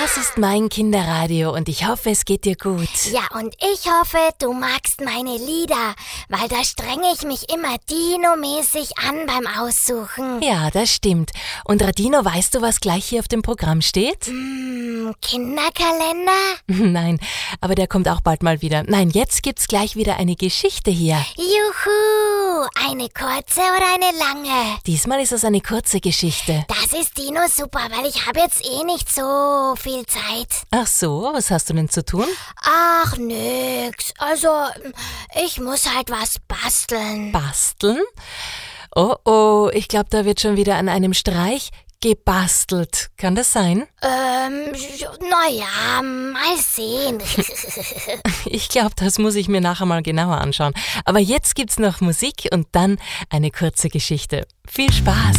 Das ist mein Kinderradio und ich hoffe, es geht dir gut. Ja, und ich hoffe, du magst meine Lieder, weil da strenge ich mich immer Dino-mäßig an beim Aussuchen. Ja, das stimmt. Und Radino, weißt du, was gleich hier auf dem Programm steht? Kinderkalender? Nein, aber der kommt auch bald mal wieder. Nein, jetzt gibt's gleich wieder eine Geschichte hier. Juhu, eine kurze oder eine lange? Diesmal ist es eine kurze Geschichte. Das ist Dino super, weil ich habe jetzt eh nicht so viel Zeit. Ach so, was hast du denn zu tun? Ach, nix. Also, ich muss halt was basteln. Basteln? Oh, ich glaube, da wird schon wieder an einem Streich gebastelt. Kann das sein? Naja, mal sehen. Ich glaube, das muss ich mir nachher mal genauer anschauen. Aber jetzt gibt's noch Musik und dann eine kurze Geschichte. Viel Spaß!